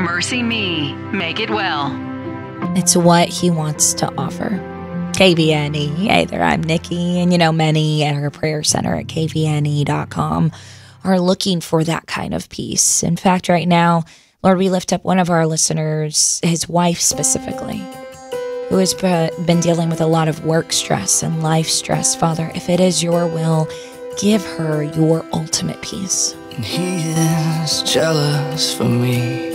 Mercy Me. Make it well. It's what he wants to offer. KVNE. Hey there, I'm Nikki. And many at our prayer center at kvne.com are looking for that kind of peace. In fact, right now, Lord, we lift up one of our listeners, his wife specifically, who has been dealing with a lot of work stress and life stress. Father, if it is your will, give her your ultimate peace. He is jealous for me.